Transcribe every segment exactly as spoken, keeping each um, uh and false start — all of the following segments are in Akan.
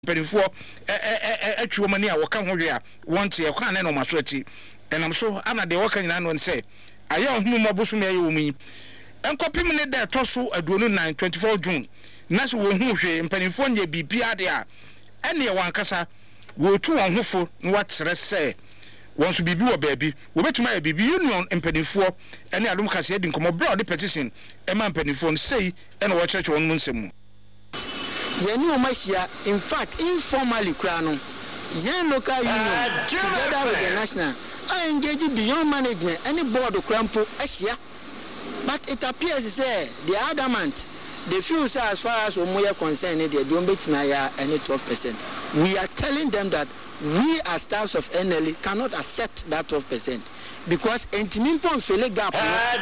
Penifo atwi womani a woka ho hwe a wonte e kwa na no maso ati enam so ana de woka nyina no se aye ohunu moboso me aye womi enkopim ne de toso aduonu nine twenty-four June na so wo hu hwe mpanifo nya bibia de a ene ye wankasa wo tu won hofo na wakyere se won so bibi wo baabi wo betuma ya bibi union mpanifo ene adom kase edi nkomo broad petition e ma mpanifo no sei ene wo kyereke won mu nsemu Yeni Omashia, in fact, informally, Krano, Yen local union, uh, together with the national, I engage beyond management, any board of Crampo, Asia. But it appears to say they are adamant. They feel so as far as Omoya concerned, they don't bet me any twelve percent. We are telling them that we as staffs of N L E cannot accept that twelve percent. Because Entiminpon Fele Gap,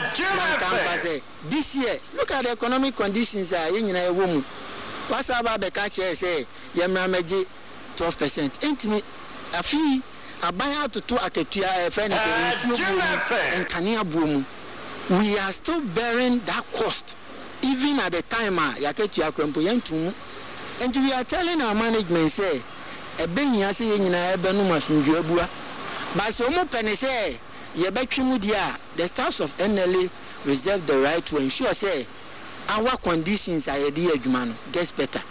this year, look at the economic conditions in a woman. What's about the catch say, Yamameji twelve percent. Ain't me a fee, a buy out to two Aketia friend and Kania boom. We are still bearing that cost, even at the time Yaketia Crampoyantum. And we are telling our management, say, a ben yasi in a benumas in Jabua. But so more penny say, Yabekimudia, the staffs of N L E reserve the right to ensure, say, our conditions are a dear Jumano gets better.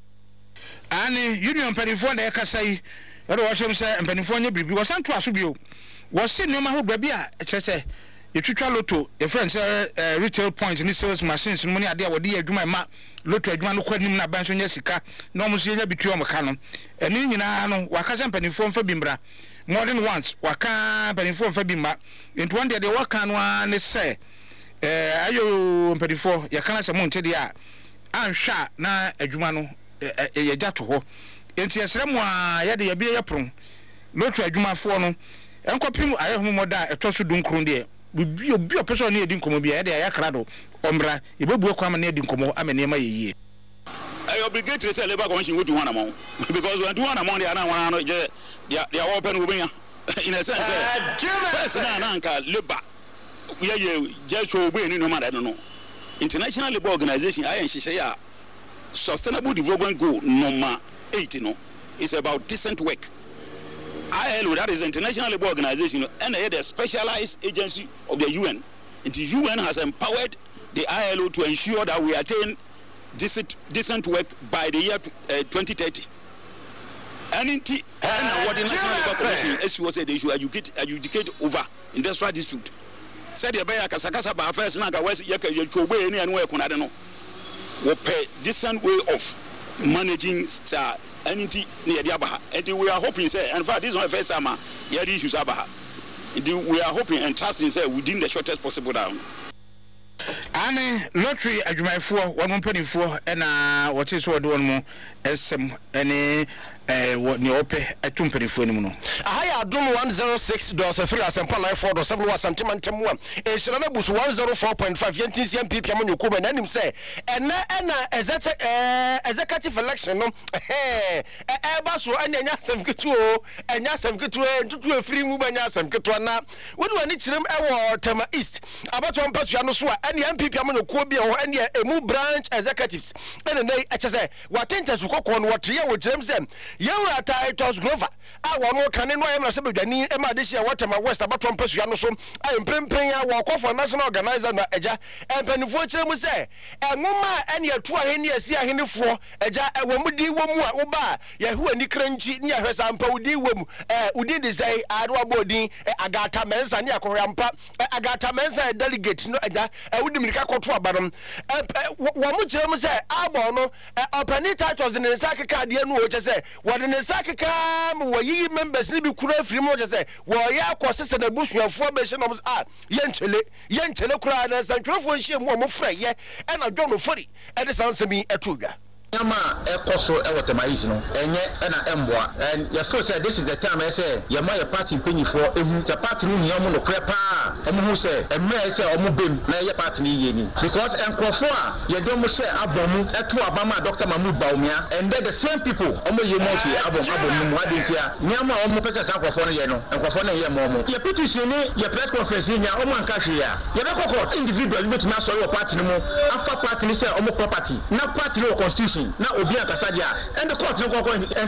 Ani union penifo na yakasai ero wo hwem se penifo nya bibi was anto asobio was se no ma ho babi a kyese yetwitwa lotto e friend say retail point ni sales machines no ni ade a wode adwuma ma lotto adwuma no kwanim na ban so nya sika na omo so nya bitu omo ka no eni nyina no wakasa penifo mfa bimbra more than once waka penifo mfa bimba into one day de waka no an say eh ayo mpedifo yakana se monte dia anhwa na adwuma no ye gyato ho enti yesremu a ye de ye bie yepron lotu adwumafo no enkopim ayehu moda etoso dunkron de bi obi opeso na edi nkomo bia ye de yakra do omra yebebu kwa ma na edi nkomo amene ma yeye I obligate to say labor commission go to one amount because when to one amount they are now one je they are open we in a sense first na anka labor we are just obeying no matter no international labor organization I and sustainable development goal number eight no it's about decent work. I L O, that is the international labor organization, and the specialized agency of the U N. And the U N has empowered the I L O to ensure that we attain decent decent work by the year uh, twenty thirty. And in the uh, what the National Labor Commission S U said they should educate educate over industrial dispute. Said the Baya Kasakasa by first Naka West Yaka Yobe any and work on I don't know. We pay decent way of managing uh, anything near the Abaha. And we are hoping, say, and in fact, this is my first summer, yeah, this is Abaha. We are hoping and trusting, say, within the shortest possible time. Ane lottery adwumayfo won mpanifo na wote so wode won mo esem ene eh ne ope atum mpanifo ni mu no ahaya adum one oh six point three asempa nine four point seven wa santimantem wa ehira na busu one oh four point five yentin C M P P am nyuko ba nanim se ene ena executive election no eh eh ba so anya nya asem ketu o anya asem ketu ntutu afiri mu ba nya asem ketu na wodi wani kirem ewo Tema East abato mpasua no so any M P P am no ko bia ho any emu branch executives ene nei eche se watenta su kokko no wotre ye wo jerem se yewra titles Glover a wono kan no ayem na se bedwani e ma de hia Watema West abato mpasua no so ay mprempren ya wo kofo national organizer na eja empanifo kirem se enwoma ene atu aheni asi ahenefo eja ewo mudi wo mu a wo ba ye hu ani kranchi ne ahwesa mpa udi wo mu eh udi de say ado abodin agata mensa ne akorampa agata mensa delegate no eja udi mirika koto abadom wo mu kirem se abo no opani titles ne sakeka de anu o che se wo de ne sakeka wo yi members ni bi kura afiri mo che se wo ya akose na busuafo be hye no ah yenchele yenchele kura na santwefo hye mu mo fra ye e na dwo no fori e de sansemi etudwa Yama ekoso e Watema East no enye e na emboa and you feel say this is the time I say your my party penny for ehu the party no hia mo no prepa emu hu say emre say omo bem na ye party ni ye ni because enkrofo a ye do mo say abomu eto abama Doctor Mahmoud Baumia and then the same people omo ye mo say abom abom mu adentia nyama omo pese sa enkrofo no ye no enkrofo no ye mo mo ye petition ni ye press conference nya omo anka hwe ya ye be kokko individual bit na so your party no mo after party ni say omo property na party no constitution election na obi akasa dia and the court no go